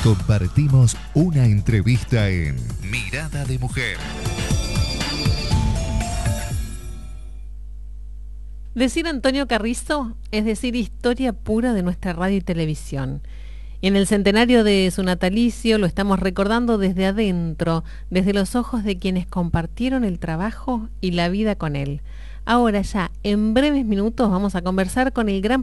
Compartimos una entrevista en Mirada de Mujer. Decir Antonio Carrizo es decir historia pura de nuestra radio y televisión. Y en el centenario de su natalicio lo estamos recordando desde adentro, desde los ojos de quienes compartieron el trabajo y la vida con él. Ahora ya, en breves minutos, vamos a conversar con el gran